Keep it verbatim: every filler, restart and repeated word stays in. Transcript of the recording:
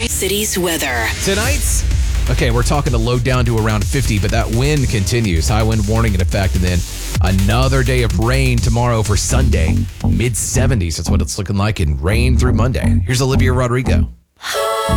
City's weather. Tonight's, okay, we're talking to low down to around fifty, but that wind continues. High wind warning in effect. And then another day of rain tomorrow for Sunday. mid seventies. That's what it's looking like, and rain through Monday. Here's Olivia Rodrigo.